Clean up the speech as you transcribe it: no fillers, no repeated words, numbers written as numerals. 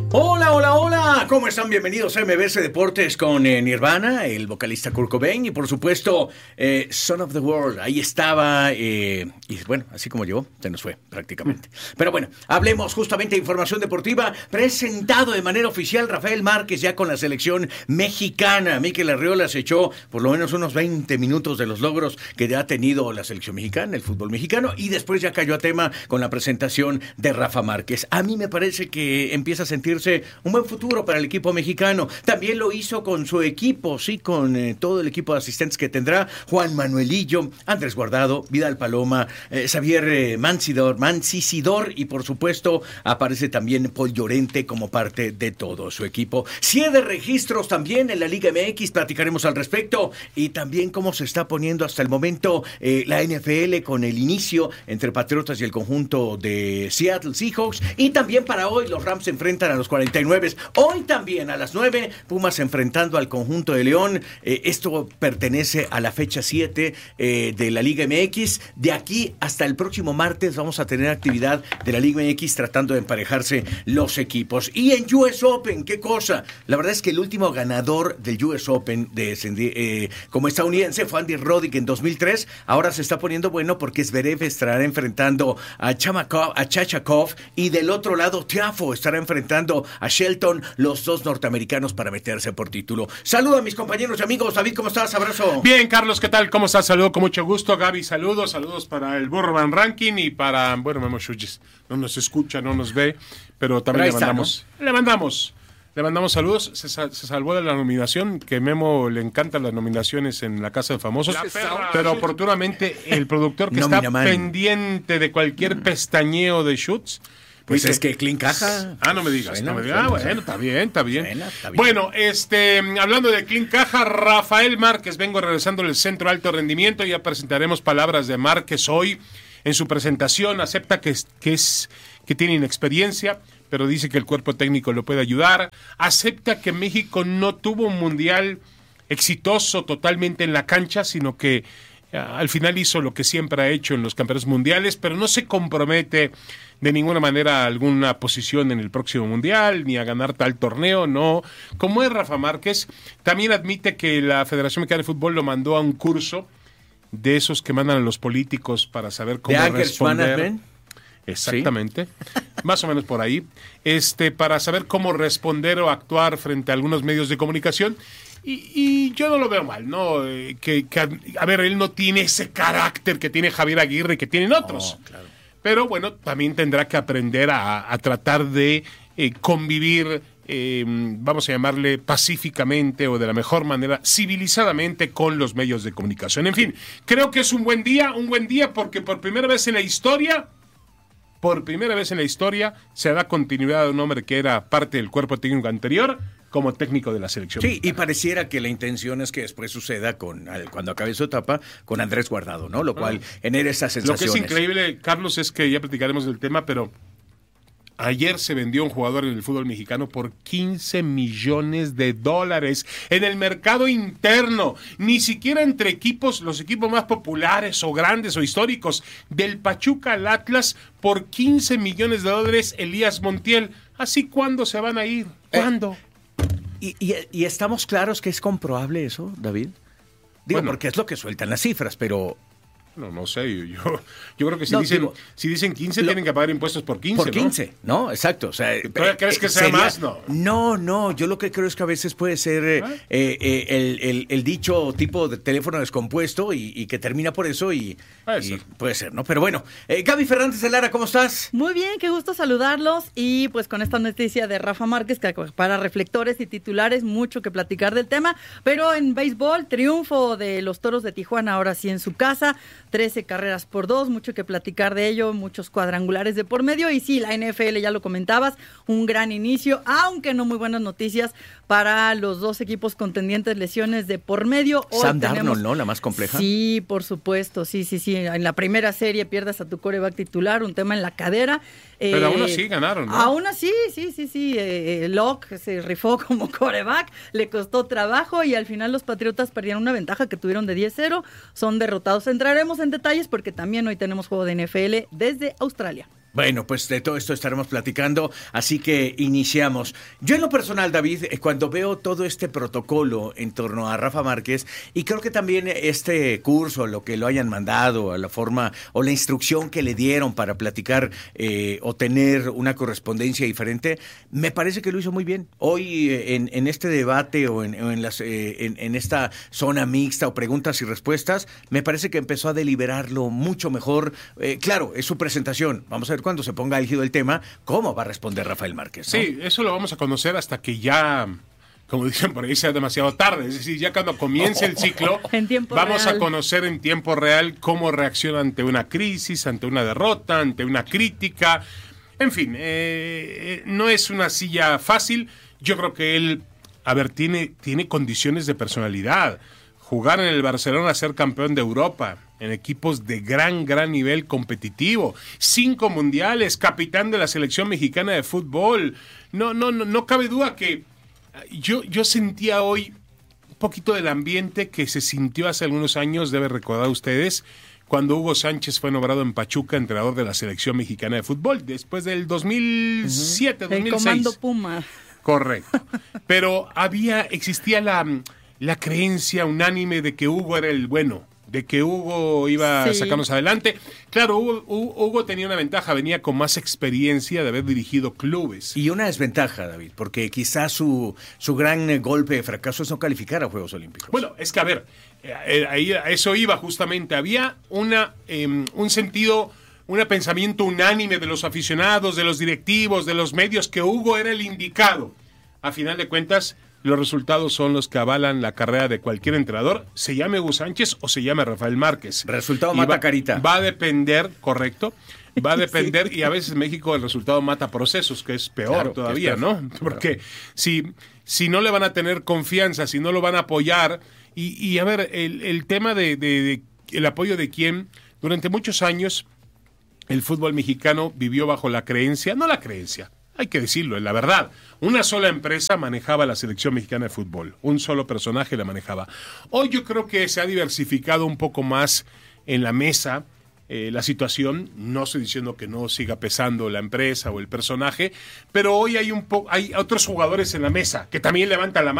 Hola, hola, hola, ¿cómo están? Bienvenidos a MBS Deportes con Nirvana, el vocalista Kurt Cobain y por supuesto Son of the World, ahí estaba y bueno, así como llegó, se nos fue prácticamente. Pero bueno, hablemos justamente de información deportiva, presentado de manera oficial Rafael Márquez ya con la selección mexicana. Mikel Arriola se echó por lo menos unos 20 minutos de los logros que ha tenido la selección mexicana, el fútbol mexicano, y después ya cayó a tema con la presentación de Rafa Márquez. A mí me parece que empieza a sentirse un buen futuro para el equipo mexicano. También lo hizo con su equipo, sí, con todo el equipo de asistentes que tendrá Juan Manuelillo, Andrés Guardado, Vidal Paloma, Xavier Mancisidor y por supuesto aparece también Paul Llorente como parte de todo su equipo. 7 registros también en la Liga MX, platicaremos al respecto y también cómo se está poniendo hasta el momento la NFL con el inicio entre Patriotas y el conjunto de Seattle Seahawks y también para hoy los Rams se enfrentan a los 49. Hoy también a las 9, Pumas enfrentando al conjunto de León. Esto pertenece a la fecha 7 de la Liga MX. De aquí hasta el próximo martes vamos a tener actividad de la Liga MX tratando de emparejarse los equipos. Y en US Open, ¿qué cosa? La verdad es que el último ganador del US Open como estadounidense fue Andy Roddick en 2003. Ahora se está poniendo bueno porque Zverev estará enfrentando a Chachakov y del otro lado Tiafoe estará enfrentando a Shelton, los dos norteamericanos para meterse por título. Saludo a mis compañeros y amigos. David, ¿cómo estás? Abrazo. Bien, Carlos, ¿qué tal? ¿Cómo estás? Saludo con mucho gusto. Gaby, saludos para el Burro Van Ranking y para, Memo Schultz. No nos escucha, no nos ve, pero también le mandamos saludos. Se salvó de la nominación, que Memo le encantan las nominaciones en la Casa de Famosos, pero oportunamente el productor que está pendiente de cualquier pestañeo de Schultz. Pues es que Clean Caja. No me digas. Bueno, está bien. Buena. Bueno, hablando de Clean Caja, Rafael Márquez, vengo regresando del Centro Alto Rendimiento, ya presentaremos palabras de Márquez hoy. En su presentación acepta que tiene inexperiencia, pero dice que el cuerpo técnico lo puede ayudar. Acepta que México no tuvo un mundial exitoso totalmente en la cancha, sino que al final hizo lo que siempre ha hecho en los campeonatos mundiales, pero no se compromete de ninguna manera a alguna posición en el próximo mundial, ni a ganar tal torneo, no. Como es Rafa Márquez, también admite que la Federación Mexicana de Fútbol lo mandó a un curso de esos que mandan a los políticos para saber cómo responder. Exactamente, ¿sí? Más o menos por ahí, para saber cómo responder o actuar frente a algunos medios de comunicación. Y yo no lo veo mal, ¿no? A ver, él no tiene ese carácter que tiene Javier Aguirre y que tienen otros. Claro. Pero bueno, también tendrá que aprender a tratar de convivir, vamos a llamarle pacíficamente o de la mejor manera, civilizadamente con los medios de comunicación. En fin, creo que es un buen día porque por primera vez en la historia se da continuidad a un hombre que era parte del cuerpo técnico anterior como técnico de la selección. Sí, mexicana. Y pareciera que la intención es que después suceda cuando acabe su etapa con Andrés Guardado, ¿no? Lo cual genera esas sensaciones. Lo que es increíble, Carlos, es que ya platicaremos del tema, pero ayer se vendió un jugador en el fútbol mexicano por $15 millones en el mercado interno, ni siquiera entre equipos, los equipos más populares o grandes o históricos, del Pachuca al Atlas por $15 millones, Elías Montiel. ¿Así cuándo se van a ir? ¿Cuándo? ¿Y estamos claros que es comprobable eso, David? Digo, porque es lo que sueltan las cifras, pero... No sé, yo creo que si dicen 15 tienen que pagar impuestos por 15, por 15, ¿no? Exacto. O sea, ¿crees que sea más? No, yo lo que creo es que a veces puede ser el dicho tipo de teléfono descompuesto y que termina por eso y puede ser, ¿no? Pero bueno, Gaby Fernández de Lara, ¿cómo estás? Muy bien, qué gusto saludarlos y pues con esta noticia de Rafa Márquez que para reflectores y titulares, mucho que platicar del tema, pero en béisbol, triunfo de los Toros de Tijuana, ahora sí en su casa, 13 carreras por 2, mucho que platicar de ello, muchos cuadrangulares de por medio y sí, la NFL ya lo comentabas, un gran inicio, aunque no muy buenas noticias para los dos equipos contendientes, lesiones de por medio. Hoy Sam Darnold, ¿no? La más compleja. Sí, por supuesto, sí, en la primera serie pierdas a tu quarterback titular, un tema en la cadera. Pero aún así ganaron, ¿no? Aún así, sí. Locke se rifó como quarterback, le costó trabajo y al final los Patriotas perdieron una ventaja que tuvieron de 10-0, son derrotados. Entraremos en detalles porque también hoy tenemos juego de NFL desde Australia. Bueno, pues de todo esto estaremos platicando, así que iniciamos. Yo en lo personal, David, cuando veo todo este protocolo en torno a Rafa Márquez, y creo que también este curso, lo que lo hayan mandado, a la forma o la instrucción que le dieron para platicar o tener una correspondencia diferente, me parece que lo hizo muy bien. Hoy en este debate o en esta zona mixta o preguntas y respuestas, me parece que empezó a deliberarlo mucho mejor. Claro, es su presentación. Vamos a ver cuando se ponga álgido el tema, cómo va a responder Rafael Márquez, ¿no? Sí, eso lo vamos a conocer hasta que ya, como dicen por ahí, sea demasiado tarde. Es decir, ya cuando comience el ciclo, vamos a conocer en tiempo real cómo reacciona ante una crisis, ante una derrota, ante una crítica. En fin, no es una silla fácil. Yo creo que él, tiene condiciones de personalidad. Jugar en el Barcelona, ser campeón de Europa, en equipos de gran nivel competitivo, 5 mundiales, capitán de la selección mexicana de fútbol. No cabe duda que yo sentía hoy un poquito del ambiente que se sintió hace algunos años, debe recordar ustedes, cuando Hugo Sánchez fue nombrado en Pachuca entrenador de la selección mexicana de fútbol, después del 2007, 2006. El comando Puma. Correcto. Pero existía la creencia unánime de que Hugo era el bueno, de que Hugo iba a sacarnos adelante. Claro, Hugo tenía una ventaja, venía con más experiencia de haber dirigido clubes. Y una desventaja, David, porque quizás su gran golpe de fracaso es no calificar a Juegos Olímpicos. Bueno, es que ahí a eso iba justamente. Había un sentido, un pensamiento unánime de los aficionados, de los directivos, de los medios, que Hugo era el indicado. A final de cuentas, los resultados son los que avalan la carrera de cualquier entrenador, se llame Hugo Sánchez o se llame Rafael Márquez. Resultado mata carita. Va a depender, correcto, va a depender, y a veces en México el resultado mata procesos, que es peor todavía, ¿no? Porque si no le van a tener confianza, si no lo van a apoyar, y a ver, el tema de el apoyo de quién, durante muchos años el fútbol mexicano vivió bajo la creencia, hay que decirlo, es la verdad. Una sola empresa manejaba la selección mexicana de fútbol. Un solo personaje la manejaba. Hoy yo creo que se ha diversificado un poco más en la mesa la situación. No estoy diciendo que no siga pesando la empresa o el personaje, pero hoy hay otros jugadores en la mesa que también levantan la mano.